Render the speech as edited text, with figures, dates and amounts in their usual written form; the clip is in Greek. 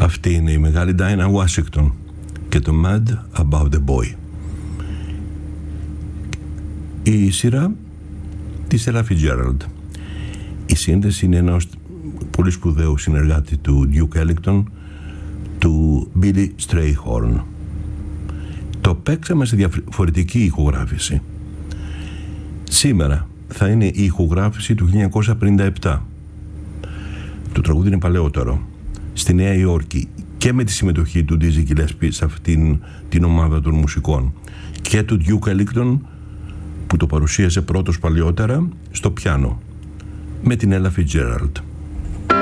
Αυτή είναι η μεγάλη Diana Washington και το Mad About the Boy. Η σειρά της Ella Fitzgerald. Η σύνδεση είναι ενός πολύ σπουδαίου συνεργάτη του Duke Ellington, του Billy Strayhorn. Το παίξαμε σε διαφορετική ηχογράφηση. Σήμερα θα είναι η ηχογράφηση του 1957. Το τραγούδι είναι παλαιότερο. Στη Νέα Υόρκη και με τη συμμετοχή του Dizzy Gillespie σε αυτήν την ομάδα των μουσικών και του Duke Ellington που το παρουσίασε πρώτος παλιότερα στο πιάνο με την Ella Fitzgerald.